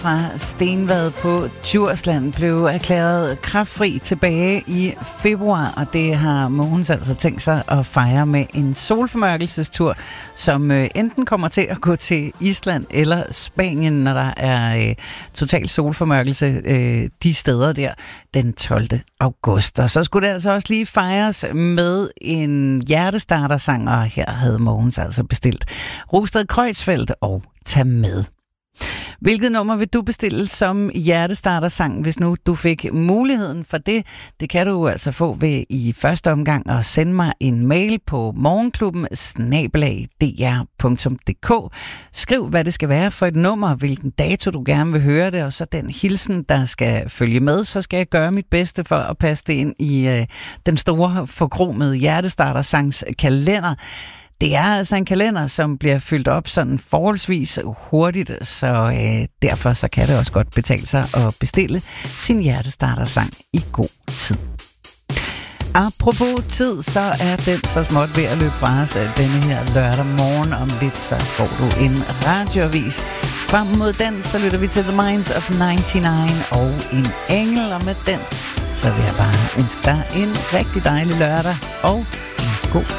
fra Stenvad på Djursland blev erklæret kræftfri tilbage i februar, og det har Mogens altså tænkt sig at fejre med en solformørkelsestur, som enten kommer til at gå til Island eller Spanien, når der er total solformørkelse de steder der den 12. august. Og så skulle det altså også lige fejres med en hjertestartersang, og her havde Mogens altså bestilt Rosted Kreuzfeldt og Tag med. Hvilket nummer vil du bestille som hjertestartersang, hvis nu du fik muligheden for det? Det kan du altså få ved i første omgang at sende mig en mail på morgenklubben@dr.dk. Skriv, hvad det skal være for et nummer, hvilken dato du gerne vil høre det, og så den hilsen, der skal følge med. Så skal jeg gøre mit bedste for at passe det ind i den store forkromede hjertestartersangs kalender. Det er altså en kalender, som bliver fyldt op sådan forholdsvis hurtigt, så derfor så kan det også godt betale sig at bestille sin hjertestartersang i god tid. Apropos tid, så er den så småt ved at løbe fra os denne her lørdag morgen. Om lidt, så får du en radioavis. Frem mod den, så lytter vi til The Minds of 99 og en engel. Og med den, så vil jeg bare ønske dig en rigtig dejlig lørdag og en god